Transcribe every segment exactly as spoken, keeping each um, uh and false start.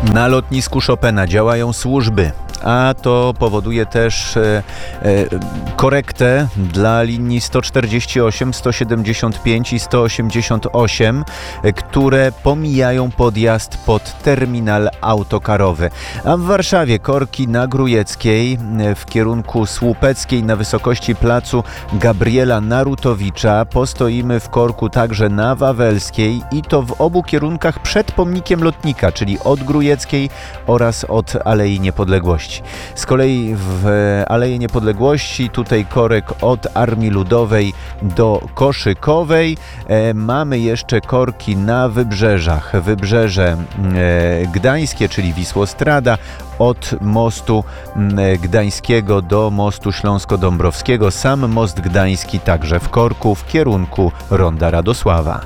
Na lotnisku Chopina działają służby, a to powoduje też e, e, korektę dla linii sto czterdzieści osiem, sto siedemdziesiąt pięć i sto osiemdziesiąt osiem, e, które pomijają podjazd pod terminal autokarowy. A w Warszawie korki na Grójeckiej e, w kierunku Słupeckiej na wysokości placu Gabriela Narutowicza. Postoimy w korku także na Wawelskiej i to w obu kierunkach przed pomnikiem lotnika, czyli od Grójeckiej oraz od Alei Niepodległości. Z kolei w Aleje Niepodległości tutaj korek od Armii Ludowej do Koszykowej. E, mamy jeszcze korki na wybrzeżach. Wybrzeże e, gdańskie, czyli Wisłostrada, od mostu e, gdańskiego do mostu śląsko-dąbrowskiego. Sam most gdański także w korku w kierunku Ronda Radosława.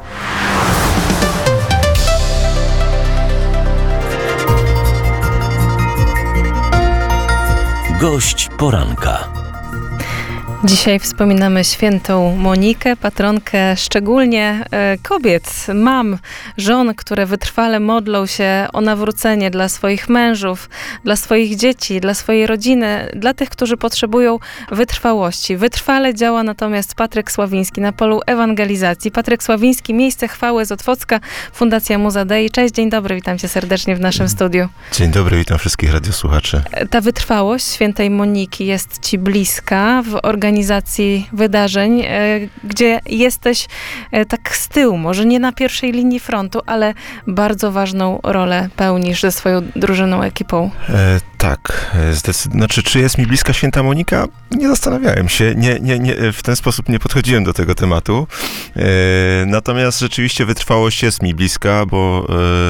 Gość poranka. Dzisiaj wspominamy świętą Monikę, patronkę szczególnie e, kobiet, mam, żon, które wytrwale modlą się o nawrócenie dla swoich mężów, dla swoich dzieci, dla swojej rodziny, dla tych, którzy potrzebują wytrwałości. Wytrwale działa natomiast Patryk Sławiński na polu ewangelizacji. Patryk Sławiński, Miejsce Chwały z Otwocka, Fundacja Muza Dei. Cześć, dzień dobry, witam cię serdecznie w naszym studiu. Dzień dobry, witam wszystkich radiosłuchaczy. Ta wytrwałość świętej Moniki jest ci bliska w organizacji organizacji wydarzeń, e, gdzie jesteś e, tak z tyłu, może nie na pierwszej linii frontu, ale bardzo ważną rolę pełnisz ze swoją drużyną, ekipą. E, tak, zdecyd- znaczy, czy jest mi bliska święta Monika? Nie zastanawiałem się, nie, nie, nie, w ten sposób nie podchodziłem do tego tematu. E, natomiast rzeczywiście wytrwałość jest mi bliska, bo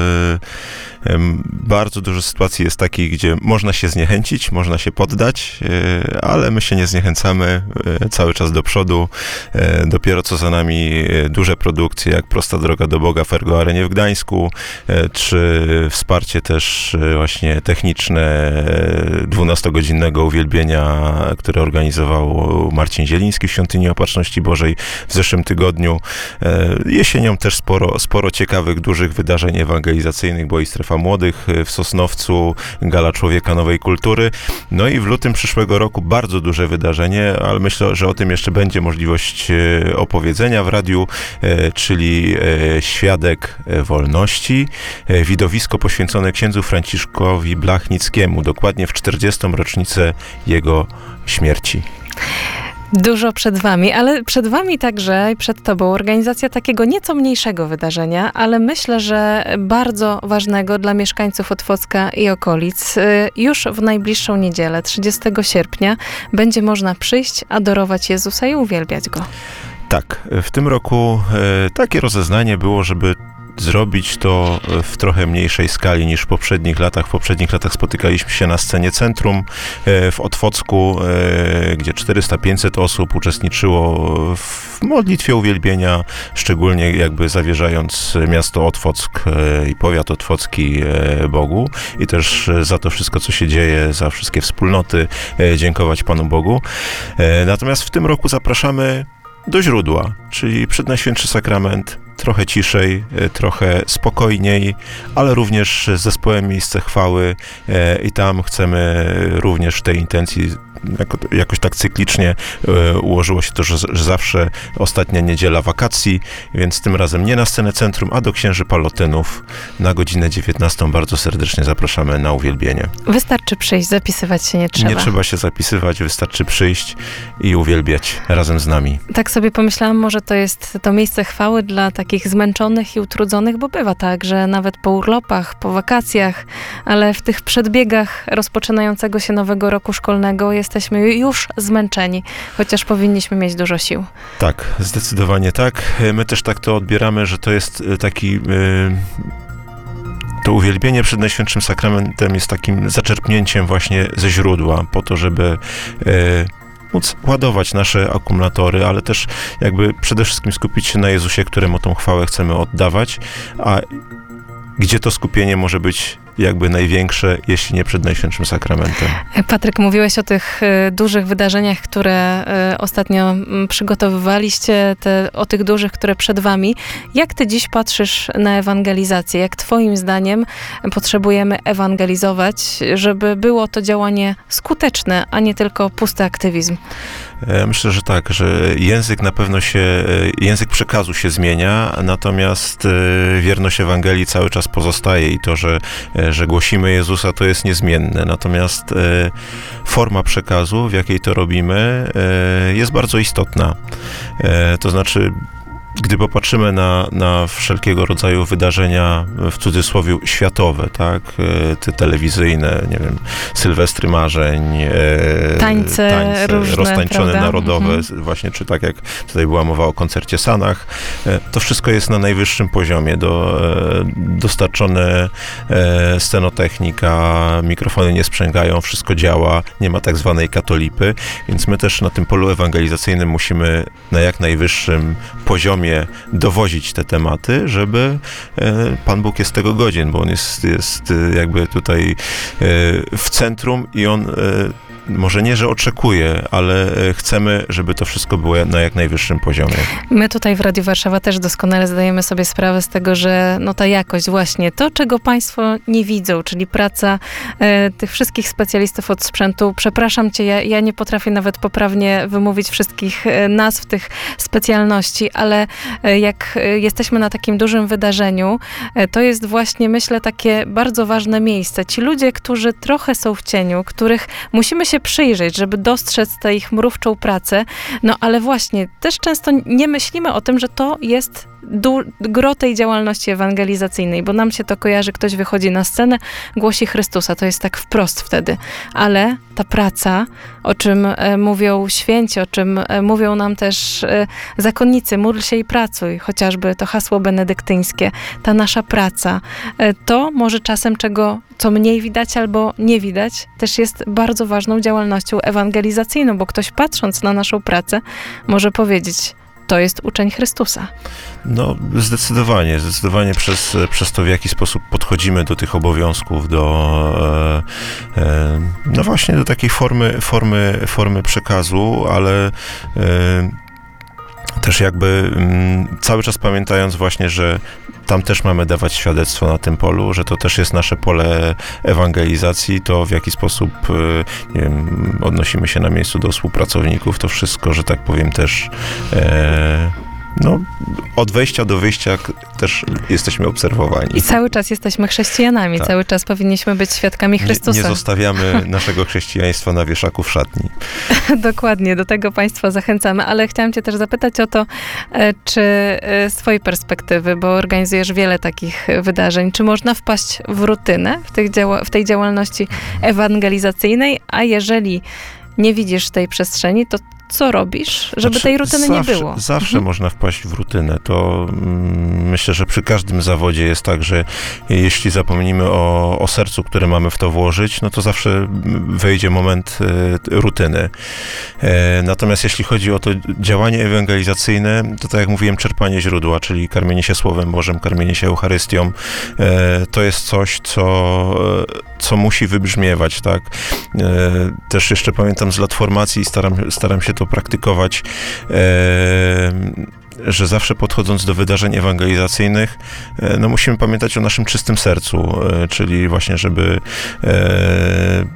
e, e, bardzo dużo sytuacji jest takich, gdzie można się zniechęcić, można się poddać, e, ale my się nie zniechęcamy, cały czas do przodu. Dopiero co za nami duże produkcje, jak Prosta Droga do Boga w Ergo Arenie w Gdańsku, czy wsparcie też właśnie techniczne dwunastogodzinnego uwielbienia, które organizował Marcin Zieliński w Świątyni Opatrzności Bożej w zeszłym tygodniu. Jesienią też sporo, sporo ciekawych, dużych wydarzeń ewangelizacyjnych, bo i Strefa Młodych w Sosnowcu, Gala Człowieka Nowej Kultury. No i w lutym przyszłego roku bardzo duże wydarzenie, ale myślę, że o tym jeszcze będzie możliwość opowiedzenia w radiu, czyli Świadek Wolności, widowisko poświęcone księdzu Franciszkowi Blachnickiemu, dokładnie w czterdziestą rocznicę jego śmierci. Dużo przed wami, ale przed wami także i przed tobą organizacja takiego nieco mniejszego wydarzenia, ale myślę, że bardzo ważnego dla mieszkańców Otwocka i okolic. Już w najbliższą niedzielę, trzydziestego sierpnia, będzie można przyjść, adorować Jezusa i uwielbiać Go. Tak, w tym roku e, takie rozeznanie było, żeby zrobić to w trochę mniejszej skali niż w poprzednich latach. W poprzednich latach spotykaliśmy się na scenie Centrum w Otwocku, gdzie czterysta pięćset osób uczestniczyło w modlitwie uwielbienia, szczególnie jakby zawierzając miasto Otwock i powiat otwocki Bogu i też za to wszystko, co się dzieje, za wszystkie wspólnoty, dziękować Panu Bogu. Natomiast w tym roku zapraszamy do źródła, czyli przed Najświętszy Sakrament, trochę ciszej, trochę spokojniej, ale również z zespołem Miejsce Chwały i tam chcemy również w tej intencji jako, jakoś tak cyklicznie ułożyło się to, że, że zawsze ostatnia niedziela wakacji, więc tym razem nie na scenę Centrum, a do księży Palotynów na godzinę dziewiętnastą. Bardzo serdecznie zapraszamy na uwielbienie. Wystarczy przyjść, zapisywać się nie trzeba. Nie trzeba się zapisywać, wystarczy przyjść i uwielbiać razem z nami. Tak sobie pomyślałam, może to jest to miejsce chwały dla takich zmęczonych i utrudzonych, bo bywa tak, że nawet po urlopach, po wakacjach, ale w tych przedbiegach rozpoczynającego się nowego roku szkolnego jesteśmy już zmęczeni, chociaż powinniśmy mieć dużo sił. Tak, zdecydowanie tak. My też tak to odbieramy, że to jest taki... Yy... To uwielbienie przed Najświętszym Sakramentem jest takim zaczerpnięciem właśnie ze źródła, po to, żeby e, móc ładować nasze akumulatory, ale też jakby przede wszystkim skupić się na Jezusie, któremu tą chwałę chcemy oddawać, a gdzie to skupienie może być jakby największe, jeśli nie przed Najświętszym Sakramentem. Patryk, mówiłeś o tych y, dużych wydarzeniach, które y, ostatnio mm, przygotowywaliście, te, o tych dużych, które przed wami. Jak ty dziś patrzysz na ewangelizację? Jak twoim zdaniem potrzebujemy ewangelizować, żeby było to działanie skuteczne, a nie tylko pusty aktywizm? Myślę, że tak, że język na pewno się, język przekazu się zmienia, natomiast wierność Ewangelii cały czas pozostaje i to, że, że głosimy Jezusa, to jest niezmienne. Natomiast forma przekazu, w jakiej to robimy, jest bardzo istotna. To znaczy, gdy popatrzymy na, na wszelkiego rodzaju wydarzenia, w cudzysłowie światowe, tak, te telewizyjne, nie wiem, Sylwestry Marzeń, tańce, tańce różne, roztańczone, prawda? narodowe, Mhm. właśnie, czy tak jak tutaj była mowa o koncercie Sanach, to wszystko jest na najwyższym poziomie, do, dostarczone scenotechnika, mikrofony nie sprzęgają, wszystko działa, nie ma tak zwanej katolipy, więc my też na tym polu ewangelizacyjnym musimy na jak najwyższym poziomie dowozić te tematy, żeby Pan Bóg jest tego godzien, bo On jest, jest jakby tutaj w centrum i On może nie, że oczekuje, ale chcemy, żeby to wszystko było na jak najwyższym poziomie. My tutaj w Radiu Warszawa też doskonale zdajemy sobie sprawę z tego, że no ta jakość właśnie, to czego państwo nie widzą, czyli praca e, tych wszystkich specjalistów od sprzętu. Przepraszam cię, ja, ja nie potrafię nawet poprawnie wymówić wszystkich e, nazw tych specjalności, ale e, jak e, jesteśmy na takim dużym wydarzeniu, e, to jest właśnie, myślę, takie bardzo ważne miejsce. Ci ludzie, którzy trochę są w cieniu, których musimy się przyjrzeć, żeby dostrzec tę ich mrówczą pracę, no ale właśnie, też często nie myślimy o tym, że to jest du- gro tej działalności ewangelizacyjnej, bo nam się to kojarzy, ktoś wychodzi na scenę, głosi Chrystusa, to jest tak wprost wtedy, ale ta praca, o czym e, mówią święci, o czym e, mówią nam też e, zakonnicy, módl się i pracuj, chociażby to hasło benedyktyńskie, ta nasza praca, e, to może czasem czego, co mniej widać albo nie widać, też jest bardzo ważną działalnością ewangelizacyjną, bo ktoś patrząc na naszą pracę może powiedzieć, to jest uczeń Chrystusa. No, zdecydowanie, zdecydowanie przez, przez to, w jaki sposób podchodzimy do tych obowiązków, do e, e, no właśnie do takiej formy, formy, formy przekazu, ale e, też jakby m, cały czas pamiętając właśnie, że tam też mamy dawać świadectwo na tym polu, że to też jest nasze pole ewangelizacji, to w jaki sposób, nie wiem, odnosimy się na miejscu do współpracowników, to wszystko, że tak powiem, też e, no, od wejścia do wyjścia też jesteśmy obserwowani. I cały czas jesteśmy chrześcijanami, Tak. Cały czas powinniśmy być świadkami Chrystusa. Nie, nie zostawiamy naszego chrześcijaństwa na wieszaku w szatni. Dokładnie, do tego państwa zachęcamy, ale chciałam cię też zapytać o to, czy z twojej perspektywy, bo organizujesz wiele takich wydarzeń, czy można wpaść w rutynę w, tych działa- w tej działalności ewangelizacyjnej, a jeżeli nie widzisz tej przestrzeni, to co robisz, żeby Znaczy, tej rutyny zawsze, nie było? Zawsze Mhm. można wpaść w rutynę. To mm, myślę, że przy każdym zawodzie jest tak, że jeśli zapomnimy o, o sercu, które mamy w to włożyć, no to zawsze wejdzie moment e, rutyny. E, natomiast jeśli chodzi o to działanie ewangelizacyjne, to tak jak mówiłem, czerpanie źródła, czyli karmienie się Słowem Bożym, karmienie się Eucharystią, e, to jest coś, co, co musi wybrzmiewać, tak? E, też jeszcze pamiętam z lat formacji i staram, staram się to praktykować, e, że zawsze podchodząc do wydarzeń ewangelizacyjnych, e, no musimy pamiętać o naszym czystym sercu, e, czyli właśnie, żeby e,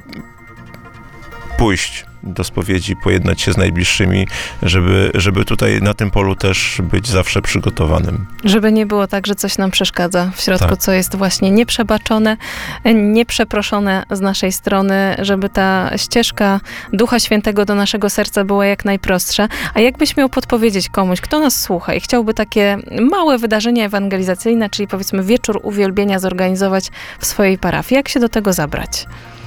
pójść do spowiedzi, pojednać się z najbliższymi, żeby, żeby tutaj na tym polu też być zawsze przygotowanym. Żeby nie było tak, że coś nam przeszkadza w środku, Tak. co jest właśnie nieprzebaczone, nieprzeproszone z naszej strony, żeby ta ścieżka Ducha Świętego do naszego serca była jak najprostsza. A jakbyś miał podpowiedzieć komuś, kto nas słucha i chciałby takie małe wydarzenie ewangelizacyjne, czyli powiedzmy wieczór uwielbienia zorganizować w swojej parafii, jak się do tego zabrać?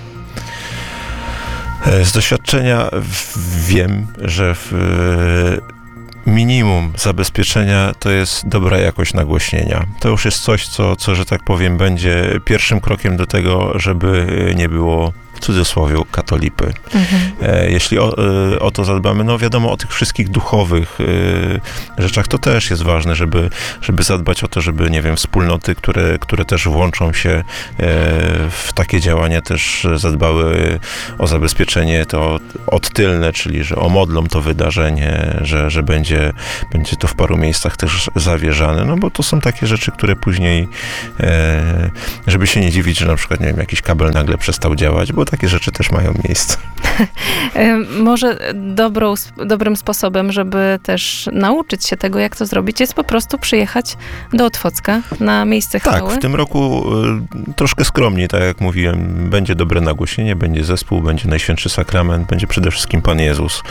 Z doświadczenia w- wiem, że w, e, minimum zabezpieczenia to jest dobra jakość nagłośnienia. To już jest coś, co, co, że tak powiem, będzie pierwszym krokiem do tego, żeby nie było cudzysłowie, katolipy. Mhm. E, jeśli o, e, o to zadbamy, no wiadomo, o tych wszystkich duchowych e, rzeczach to też jest ważne, żeby, żeby zadbać o to, żeby, nie wiem, wspólnoty, które, które też włączą się e, w takie działania, też zadbały o zabezpieczenie to odtylne, czyli że omodlą to wydarzenie, że, że będzie, będzie to w paru miejscach też zawierzane, no bo to są takie rzeczy, które później, e, żeby się nie dziwić, że na przykład, nie wiem, jakiś kabel nagle przestał działać, bo takie rzeczy też mają miejsce. Może dobrą, dobrym sposobem, żeby też nauczyć się tego, jak to zrobić, jest po prostu przyjechać do Otwocka na miejsce chwały. Tak, w tym roku y, troszkę skromniej, tak jak mówiłem, będzie dobre nagłośnienie, będzie zespół, będzie Najświętszy Sakrament, będzie przede wszystkim Pan Jezus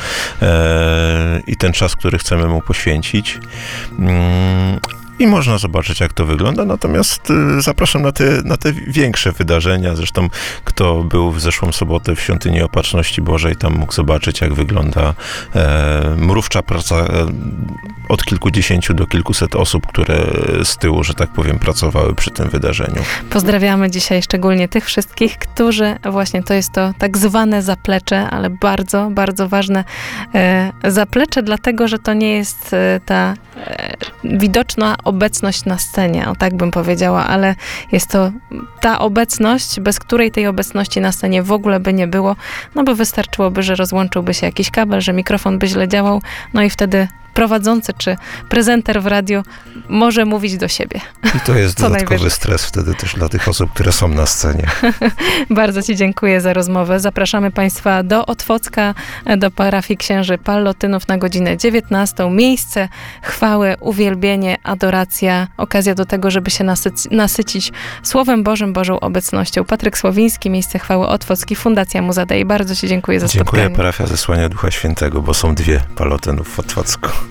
e, i ten czas, który chcemy Mu poświęcić. Mm, I można zobaczyć, jak to wygląda, natomiast y, zapraszam na te, na te większe wydarzenia. Zresztą, kto był w zeszłą sobotę w Świątyni Opatrzności Bożej, tam mógł zobaczyć, jak wygląda e, mrówcza praca e, od kilkudziesięciu do kilkuset osób, które z tyłu, że tak powiem, pracowały przy tym wydarzeniu. Pozdrawiamy dzisiaj szczególnie tych wszystkich, którzy właśnie, to jest to tak zwane zaplecze, ale bardzo, bardzo ważne e, zaplecze, dlatego, że to nie jest e, ta e, widoczna obecność na scenie, o tak bym powiedziała, ale jest to ta obecność, bez której tej obecności na scenie w ogóle by nie było, no bo wystarczyłoby, że rozłączyłby się jakiś kabel, że mikrofon by źle działał, no i wtedy prowadzący czy prezenter w radiu może mówić do siebie. I to jest Co dodatkowy najwyżej. stres wtedy też dla tych osób, które są na scenie. Bardzo Ci dziękuję za rozmowę. Zapraszamy Państwa do Otwocka, do parafii księży Pallotynów na godzinę dziewiętnastą. Miejsce chwały, uwielbienie, adoracja, okazja do tego, żeby się nasyci, nasycić Słowem Bożym, Bożą obecnością. Patryk Słowiński, Miejsce chwały Otwocki, Fundacja Muzadei. Bardzo Ci dziękuję za Dziękuję, spotkanie. parafia Zesłania Ducha Świętego, bo są dwie Pallotynów w Otwocku.